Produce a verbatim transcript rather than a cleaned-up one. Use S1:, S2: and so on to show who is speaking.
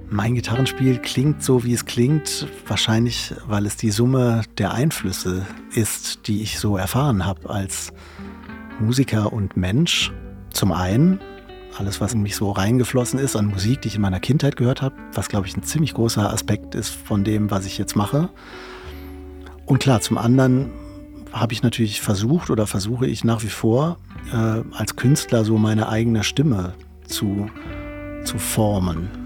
S1: Mein Gitarrenspiel klingt so, wie es klingt, wahrscheinlich, weil es die Summe der Einflüsse ist, die ich so erfahren habe als Musiker und Mensch. Zum einen alles, was in mich so reingeflossen ist an Musik, die ich in meiner Kindheit gehört habe, was, glaube ich, ein ziemlich großer Aspekt ist von dem, was ich jetzt mache. Und klar, zum anderen habe ich natürlich versucht oder versuche ich nach wie vor, äh, als Künstler so meine eigene Stimme zu, zu formen.